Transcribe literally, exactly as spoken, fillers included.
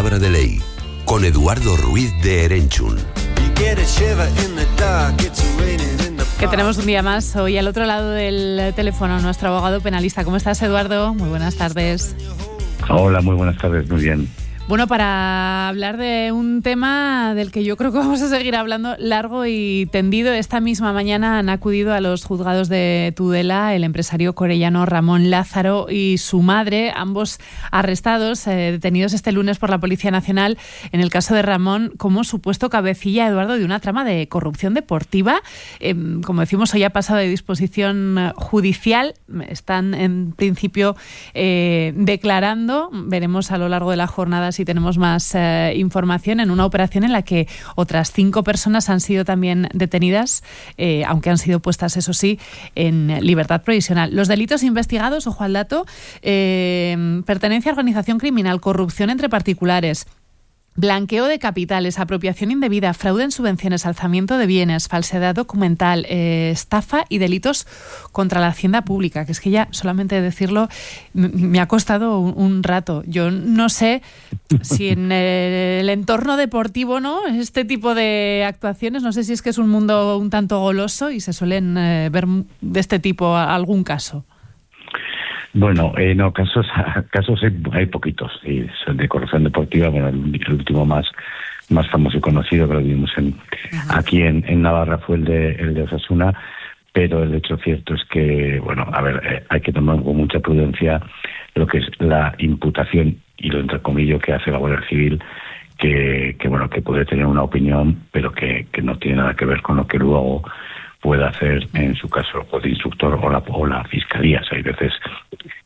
Palabra de Ley, con Eduardo Ruiz de Erenchun. Que tenemos un día más hoy al otro lado del teléfono, nuestro abogado penalista. ¿Cómo estás, Eduardo? Muy buenas tardes. Hola, muy buenas tardes, muy bien. Bueno, para hablar de un tema del que yo creo que vamos a seguir hablando largo y tendido, esta misma mañana han acudido a los juzgados de Tudela el empresario corellano Ramón Lázaro y su madre, ambos arrestados, eh, detenidos este lunes por la Policía Nacional, en el caso de Ramón como supuesto cabecilla, Eduardo, de una trama de corrupción deportiva. Eh, como decimos, hoy ha pasado de disposición judicial, están en principio eh, declarando, veremos a lo largo de la jornada si tenemos más eh, información, en una operación en la que otras cinco personas han sido también detenidas, eh, aunque han sido puestas, eso sí, en libertad provisional. Los delitos investigados, ojo al dato, eh, pertenencia a organización criminal, corrupción entre particulares, blanqueo de capitales, apropiación indebida, fraude en subvenciones, alzamiento de bienes, falsedad documental, eh, estafa y delitos contra la hacienda pública, que es que ya solamente decirlo m- me ha costado un, un rato. Yo no sé si en el entorno deportivo, ¿no?, este tipo de actuaciones, no sé si es que es un mundo un tanto goloso y se suelen eh, ver de este tipo algún caso. Bueno, eh, no, casos casos hay, hay poquitos sí, de corrupción deportiva. Bueno, el, el último más más famoso y conocido que lo vimos en, aquí en, en Navarra fue el de el de Osasuna, pero el hecho cierto es que, bueno, a ver, eh, hay que tomar con mucha prudencia lo que es la imputación y lo entrecomillo que hace la Guardia Civil, que, que bueno, que puede tener una opinión, pero que, que no tiene nada que ver con lo que luego pueda hacer, en su caso, el instructor o la, o la fiscalía. O sea, hay veces